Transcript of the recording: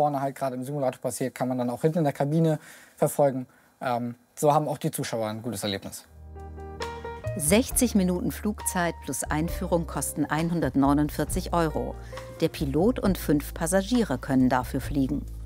vorne halt gerade im Simulator passiert, kann man dann auch hinten in der Kabine verfolgen. So haben auch die Zuschauer ein gutes Erlebnis. 60 Minuten Flugzeit plus Einführung kosten 149 €. Der Pilot und 5 Passagiere können dafür fliegen.